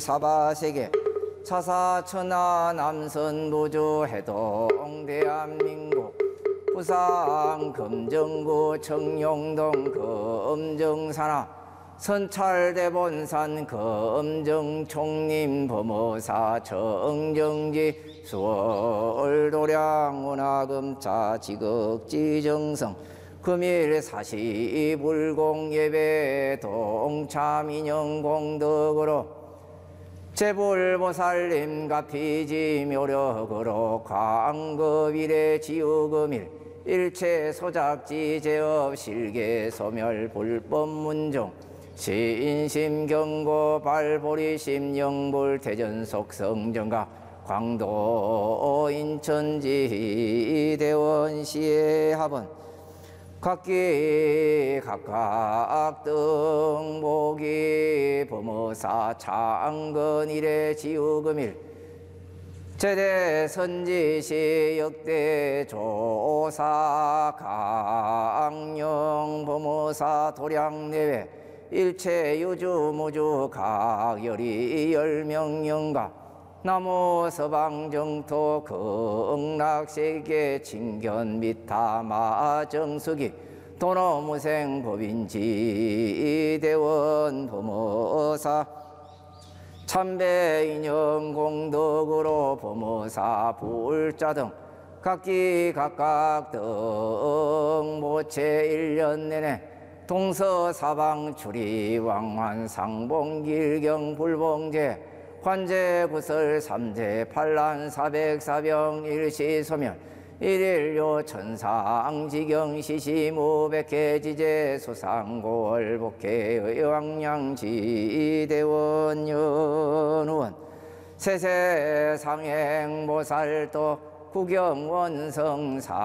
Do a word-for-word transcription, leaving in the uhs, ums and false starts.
사바세계 차사천하 남선 노조 해동 대한민국 부산 금정구 청룡동 금정산하 선찰대본산 금정총림 범어사 정정지 수월도량 운하금자 지극지정성 금일 사시불공예배 동참인영공덕으로 제불보살님 가피지 묘력으로 광급일의 지우금일 일체 소작지 제업 실계 소멸 불법문종 신심경고 발보리심 영불 대전속 성정가 광도 인천지 대원시의 합은 각기 각각 등복이 범어사 창건일의 지우금일 제대 선지시 역대 조사 강령 범어사 도량내외 일체 유주무주 각열이 열명령가 나무 서방정토 극락세계 진견 미타마 정수기 도노무생 법인지 대원 범어사 참배인연 공덕으로 범어사 불자 등 각기 각각 등 모체 일 년 내내 동서사방 출이 왕환 상봉길경 불봉제 관제 구설 삼재 팔란 사백 사병 일시소면 일일요 천상지경 시시무백회 지제 수상고월 복회 왕량지 대원 연원 세세 상행보살도 구경원성사